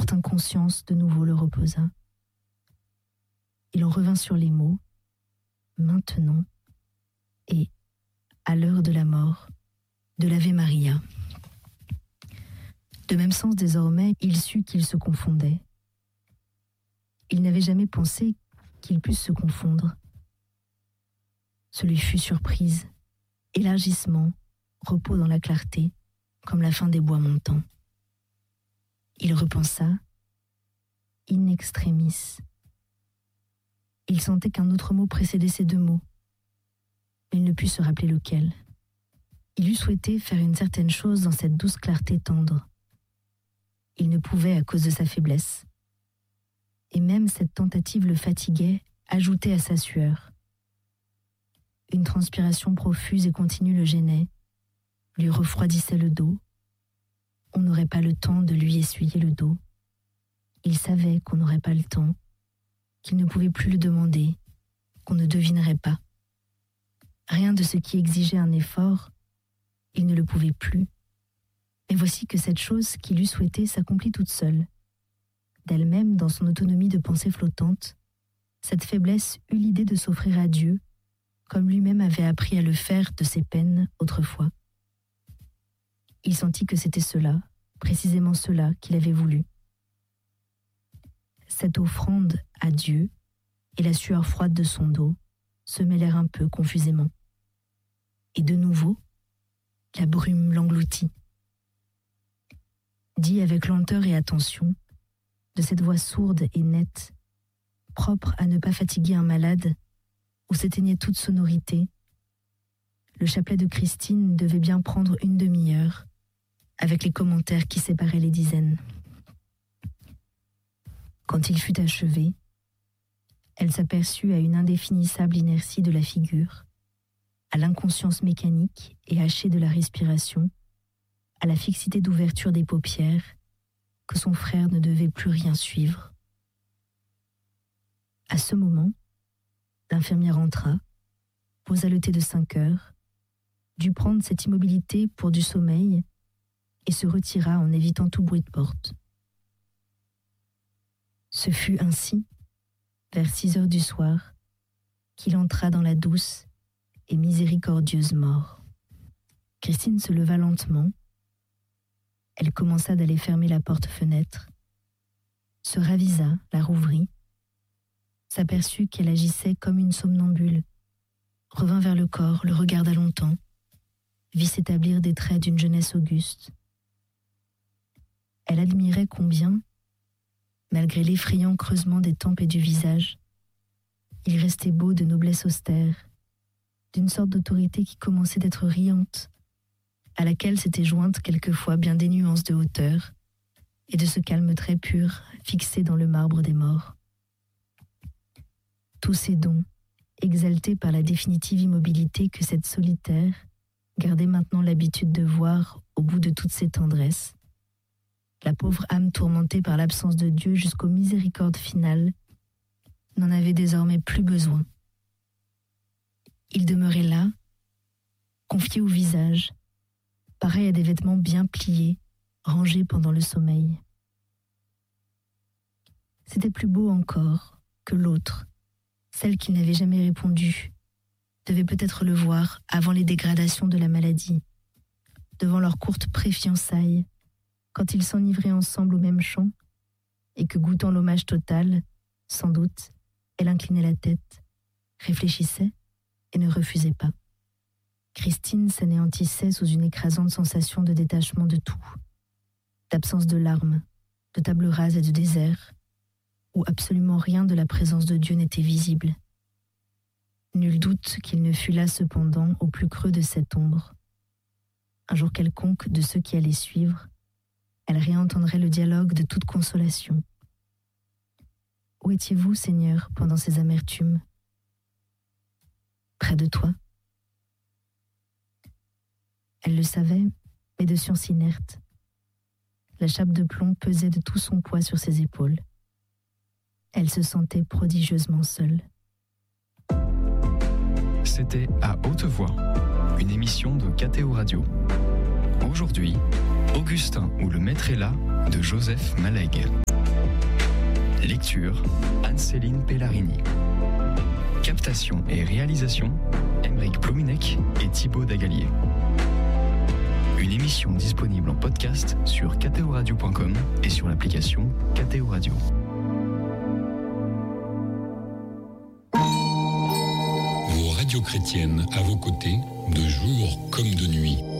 forte inconscience de nouveau le reposa. Il en revint sur les mots « maintenant » et « à l'heure de la mort » de l'Ave Maria. De même sens désormais, il sut qu'il se confondait. Il n'avait jamais pensé qu'ils pussent se confondre. Ce lui fut surprise, élargissement, repos dans la clarté, comme la fin des bois montants. Il repensa, in extremis. Il sentait qu'un autre mot précédait ces deux mots, mais il ne put se rappeler lequel. Il eût souhaité faire une certaine chose dans cette douce clarté tendre. Il ne pouvait à cause de sa faiblesse. Et même cette tentative le fatiguait, ajoutait à sa sueur. Une transpiration profuse et continue le gênait, lui refroidissait le dos. On n'aurait pas le temps de lui essuyer le dos. Il savait qu'on n'aurait pas le temps, qu'il ne pouvait plus le demander, qu'on ne devinerait pas. Rien de ce qui exigeait un effort, il ne le pouvait plus. Mais voici que cette chose qu'il eût souhaitée s'accomplit toute seule. D'elle-même, dans son autonomie de pensée flottante, cette faiblesse eut l'idée de s'offrir à Dieu, comme lui-même avait appris à le faire de ses peines autrefois. Il sentit que c'était cela, précisément cela qu'il avait voulu. Cette offrande à Dieu et la sueur froide de son dos se mêlèrent un peu confusément. Et de nouveau, la brume l'engloutit. Dit avec lenteur et attention, de cette voix sourde et nette, propre à ne pas fatiguer un malade, où s'éteignait toute sonorité, le chapelet de Christine devait bien prendre une demi-heure, avec les commentaires qui séparaient les dizaines. Quand il fut achevé, elle s'aperçut à une indéfinissable inertie de la figure, à l'inconscience mécanique et hachée de la respiration, à la fixité d'ouverture des paupières, que son frère ne devait plus rien suivre. À ce moment, l'infirmière entra, posa le thé de 5 heures, dut prendre cette immobilité pour du sommeil et se retira en évitant tout bruit de porte. Ce fut ainsi, vers 6 heures du soir, qu'il entra dans la douce et miséricordieuse mort. Christine se leva lentement. Elle commença d'aller fermer la porte-fenêtre, se ravisa, la rouvrit, s'aperçut qu'elle agissait comme une somnambule, revint vers le corps, le regarda longtemps, vit s'établir des traits d'une jeunesse auguste. Elle admirait combien, malgré l'effrayant creusement des tempes et du visage, il restait beau de noblesse austère, d'une sorte d'autorité qui commençait d'être riante, à laquelle s'étaient jointes quelquefois bien des nuances de hauteur et de ce calme très pur fixé dans le marbre des morts. Tous ces dons, exaltés par la définitive immobilité que cette solitaire gardait maintenant l'habitude de voir au bout de toutes ses tendresses, la pauvre âme tourmentée par l'absence de Dieu jusqu'aux miséricordes finales, n'en avait désormais plus besoin. Il demeurait là, confié au visage, pareil à des vêtements bien pliés, rangés pendant le sommeil. C'était plus beau encore que l'autre, celle qu'il n'avait jamais répondu, devait peut-être le voir avant les dégradations de la maladie, devant leur courte pré-fiançailles, quand ils s'enivraient ensemble au même champ, et que goûtant l'hommage total, sans doute, elle inclinait la tête, réfléchissait et ne refusait pas. Christine s'anéantissait sous une écrasante sensation de détachement de tout, d'absence de larmes, de table rase et de désert, où absolument rien de la présence de Dieu n'était visible. Nul doute qu'il ne fût là cependant au plus creux de cette ombre. Un jour quelconque de ceux qui allaient suivre, elle réentendrait le dialogue de toute consolation. Où étiez-vous, Seigneur, pendant ces amertumes ? Près de toi. Elle le savait, mais de science inerte. La chape de plomb pesait de tout son poids sur ses épaules. Elle se sentait prodigieusement seule. C'était À Haute Voix, une émission de KTO Radio. Aujourd'hui, Augustin ou le maître est là de Joseph Malègue. Lecture, Anne-Céline Pellarini. Captation et réalisation, Aymeric Plouminec et Thibaut Dagalier. Une émission disponible en podcast sur ktoradio.com et sur l'application KTO Radio. Vos radios chrétiennes à vos côtés, de jour comme de nuit.